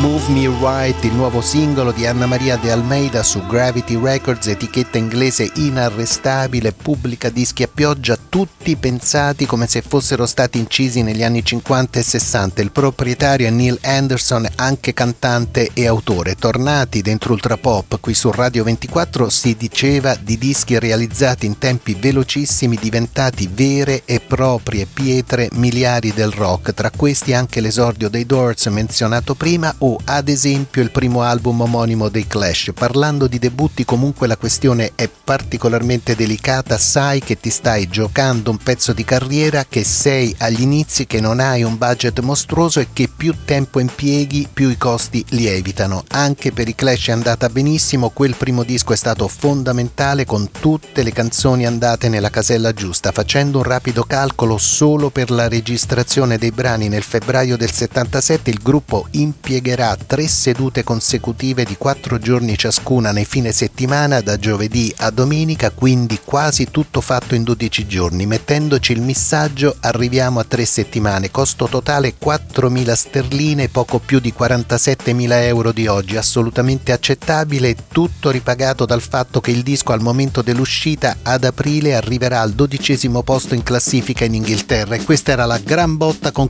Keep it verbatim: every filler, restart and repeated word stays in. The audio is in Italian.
Move Me Right, il nuovo singolo di Anna Maria de Almeida su Gravity Records, etichetta inglese inarrestabile, pubblica dischi a pioggia, tutti pensati come se fossero stati incisi negli anni cinquanta e sessanta. Il proprietario è Neil Anderson, anche cantante e autore. Tornati dentro Ultrapop, qui su Radio ventiquattro si diceva di dischi realizzati in tempi velocissimi, diventati vere e proprie pietre miliari del rock. Tra questi anche l'esordio dei Doors menzionato prima, o ad esempio il primo album omonimo dei Clash. Parlando di debutti, comunque la questione è particolarmente delicata. Sai che ti stai giocando un pezzo di carriera, che sei agli inizi, che non hai un budget mostruoso e che più tempo impieghi più i costi lievitano. Anche per i Clash è andata benissimo, quel primo disco è stato fondamentale, con tutte le canzoni andate nella casella giusta. Facendo un rapido calcolo, solo per la registrazione dei brani nel febbraio del settantasette il gruppo impiegherà tre sedute consecutive di quattro giorni ciascuna nei fine settimana, da giovedì a domenica, quindi quasi tutto fatto in dodici giorni. Mettendoci il missaggio arriviamo a tre settimane, costo totale quattromila sterline, poco più di quarantasettemila euro di oggi, assolutamente accettabile, tutto ripagato dal fatto che il disco al momento dell'uscita ad aprile arriverà al dodicesimo posto in classifica in Inghilterra, e questa era la gran botta con